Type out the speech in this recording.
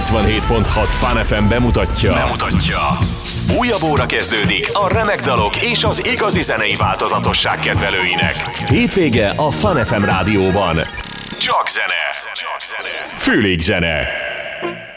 97.6 Fun FM bemutatja. Újabb óra kezdődik a remek dalok és az igazi zenei változatosság kedvelőinek. Hétvége a Fun FM rádióban. Csak zene. Fülig zene.